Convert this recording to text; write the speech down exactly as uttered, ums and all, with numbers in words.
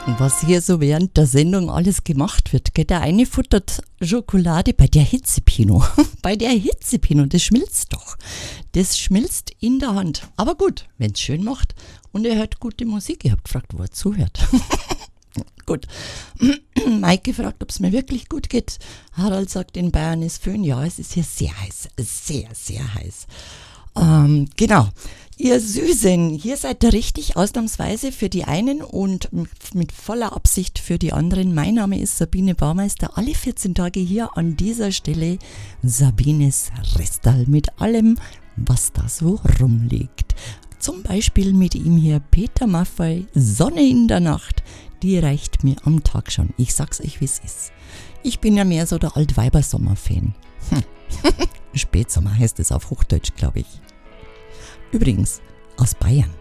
Was hier so während der Sendung alles gemacht wird. Gell? Der eine futtert Schokolade bei der Hitzepino. Bei der Hitzepino, das schmilzt doch. Das schmilzt in der Hand. Aber gut, wenn es schön macht und er hört gute Musik. Ich habe gefragt, wo er zuhört. Gut. Maike fragt, ob es mir wirklich gut geht. Harald sagt, in Bayern ist Föhn. Ja, es ist hier sehr heiß. Sehr, sehr heiß. Ähm, genau. Ihr Süßen, hier seid ihr richtig, ausnahmsweise für die einen und mit voller Absicht für die anderen. Mein Name ist Sabine Baumeister, alle vierzehn Tage hier an dieser Stelle Sabines Restal mit allem, was da so rumliegt. Zum Beispiel mit ihm hier Peter Maffay, Sonne in der Nacht, die reicht mir am Tag schon. Ich sag's euch, wie es ist. Ich bin ja mehr so der Altweibersommer-Fan. Hm. Spätsommer heißt es auf Hochdeutsch, glaube ich. Übrigens, aus Bayern.